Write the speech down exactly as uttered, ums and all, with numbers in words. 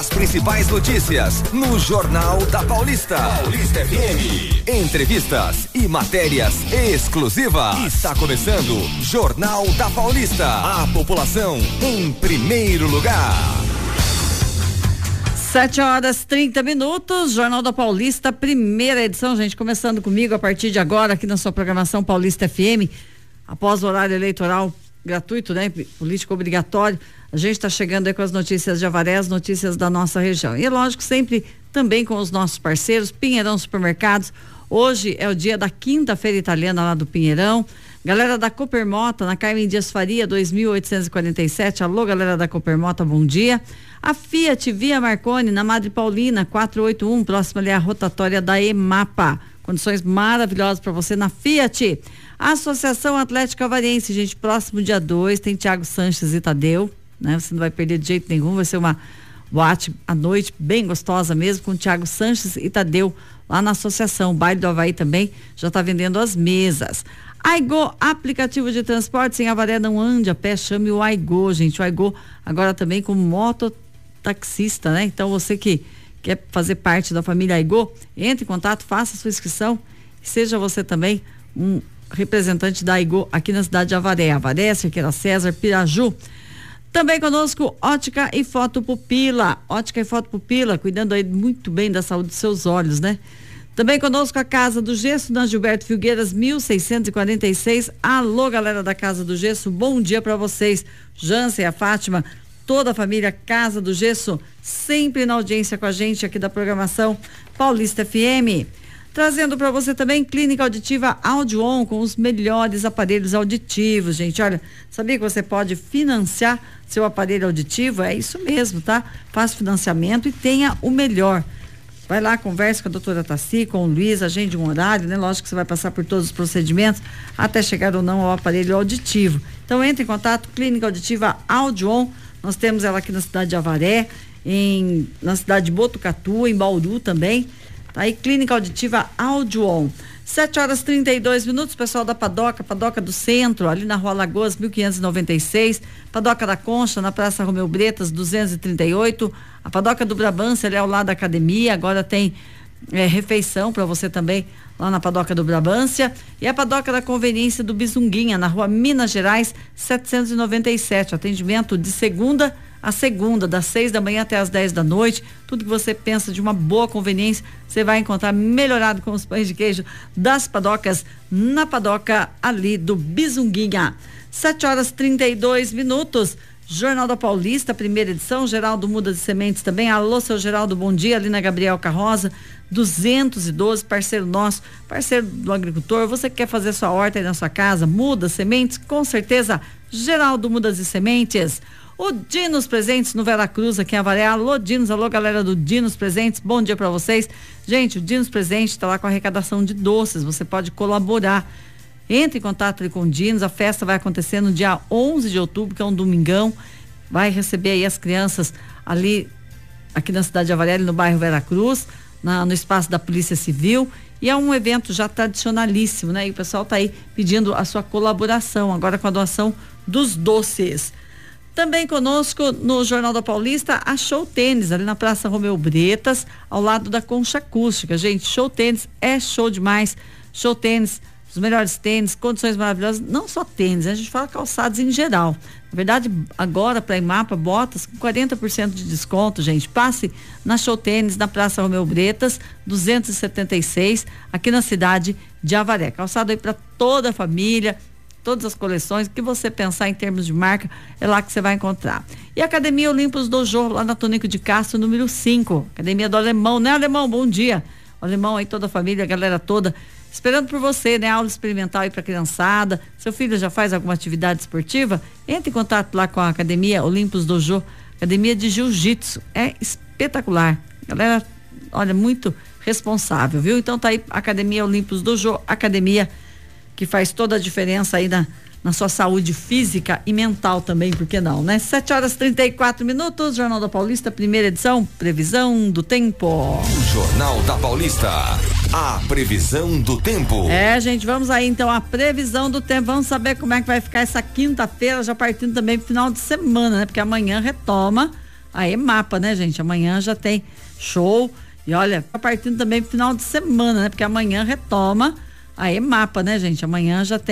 As principais notícias no Jornal da Paulista. Paulista F M. Entrevistas e matérias exclusivas. Está começando Jornal da Paulista. A população em primeiro lugar. Sete horas, trinta minutos, Jornal da Paulista, primeira edição, gente, começando comigo a partir de agora aqui na sua programação Paulista F M, após o horário eleitoral gratuito, né, político obrigatório, a gente está chegando aí com as notícias de Avaré, as notícias da nossa região, e é lógico, sempre também com os nossos parceiros, Pinheirão Supermercados. Hoje é o dia da quinta-feira italiana lá do Pinheirão. Galera da Coopermota, na Carmen Dias Faria, dois mil oitocentos e quarenta e sete. Alô, galera da Coopermota, bom dia. A Fiat Via Marconi, na Madre Paulina, quatrocentos e oitenta e um, próxima ali à rotatória da EMAPA. Condições maravilhosas para você na Fiat. A Associação Atlética Avariense, gente, próximo dia dois, tem Thiago Sanches e Tadeu, né? Você não vai perder de jeito nenhum, vai ser uma boate à noite bem gostosa mesmo, com Thiago Sanches e Tadeu, lá na associação. O Baile do Havaí também já está vendendo as mesas. Aigo, aplicativo de transporte, sem Avaré não ande a pé, chame o Aigo, gente. O Aigo agora também como mototaxista, né? Então você que quer fazer parte da família Aigo, entre em contato, faça sua inscrição e seja você também um representante da Aigo aqui na cidade de Avaré. Avaré, Cerqueira César, Piraju. Também conosco, Ótica e Foto Pupila. Ótica e Foto Pupila, cuidando aí muito bem da saúde dos seus olhos, né? Também conosco a Casa do Gesso, na Gilberto Filgueiras, mil seiscentos e quarenta e seis. Alô, galera da Casa do Gesso, bom dia para vocês. Jansen, a Fátima, toda a família Casa do Gesso, sempre na audiência com a gente aqui da programação Paulista F M. Trazendo para você também Clínica Auditiva Audion, com os melhores aparelhos auditivos, gente. Olha, sabia que você pode financiar seu aparelho auditivo? É isso mesmo, tá? Faça financiamento e tenha o melhor. Vai lá, converse com a doutora Tassi, com o Luiz, agende um horário, né? Lógico que você vai passar por todos os procedimentos até chegar ou não ao aparelho auditivo. Então entre em contato, Clínica Auditiva Audion. Nós temos ela aqui na cidade de Avaré, em, na cidade de Botucatu, em Bauru também. Tá aí, Clínica Auditiva Audion. sete horas e trinta e dois minutos, pessoal da Padoca, Padoca do Centro, ali na Rua Lagoas, mil quinhentos e noventa e seis. Padoca da Concha, na Praça Romeu Bretas, duzentos e trinta e oito. A Padoca do Brabância, ali ao lado da academia, agora tem é, refeição para você também lá na Padoca do Brabância. E a Padoca da Conveniência do Bizunguinha, na Rua Minas Gerais, setecentos e noventa e sete. Atendimento de segunda a segunda, das seis da manhã até as dez da noite. Tudo que você pensa de uma boa conveniência, você vai encontrar melhorado com os pães de queijo das Padocas, na Padoca ali do Bizunguinha. sete horas e trinta e dois minutos. Jornal da Paulista, primeira edição. Geraldo Mudas e Sementes também. Alô, seu Geraldo, bom dia. Ali na Gabriel Carroza, duzentos e doze, parceiro nosso, parceiro do agricultor. Você que quer fazer sua horta aí na sua casa, mudas, sementes, com certeza, Geraldo Mudas e Sementes. O Dinos Presentes no Veracruz, aqui em Avaré. Alô, Dinos, alô, galera do Dinos Presentes, bom dia para vocês. Gente, o Dinos Presentes está lá com a arrecadação de doces, você pode colaborar. Entre em contato ali com o Dinos, a festa vai acontecer no dia onze de outubro, que é um domingão. Vai receber aí as crianças ali, aqui na cidade de Avaré, no bairro Veracruz, na, no espaço da Polícia Civil. E é um evento já tradicionalíssimo, né? E o pessoal está aí pedindo a sua colaboração, agora com a doação dos doces. Também conosco no Jornal da Paulista, a Show Tênis, ali na Praça Romeu Bretas, ao lado da Concha Acústica. Gente, Show Tênis é show demais. Show Tênis, os melhores tênis, condições maravilhosas, não só tênis, a gente fala calçados em geral. Na verdade, agora para Imapa, botas com quarenta por cento de desconto, gente. Passe na Show Tênis, na Praça Romeu Bretas, duzentos e setenta e seis, aqui na cidade de Avaré. Calçado aí para toda a família, todas as coleções, o que você pensar em termos de marca, é lá que você vai encontrar. E a Academia Olympus Dojo, lá na Tonico de Castro, número cinco. Academia do Alemão, né, Alemão? Bom dia. O Alemão aí, toda a família, a galera toda, esperando por você, né? Aula experimental aí pra criançada. Seu filho já faz alguma atividade esportiva? Entre em contato lá com a Academia Olympus Dojo, Academia de Jiu-Jitsu. É espetacular. Galera, olha, muito responsável, viu? Então tá aí a Academia Olympus Dojo, academia que faz toda a diferença aí na, na sua saúde física e mental também, por que não, né? sete horas e trinta e quatro minutos, Jornal da Paulista, primeira edição, previsão do tempo. Jornal da Paulista, a previsão do tempo. É, gente, vamos aí então a previsão do tempo, vamos saber como é que vai ficar essa quinta-feira, já partindo também pro final de semana, né? Porque amanhã retoma a EMAPA, né, gente? Amanhã já tem show. E olha, tá partindo também pro final de semana, né? Porque amanhã retoma a EMAPA, né, gente? Amanhã já tem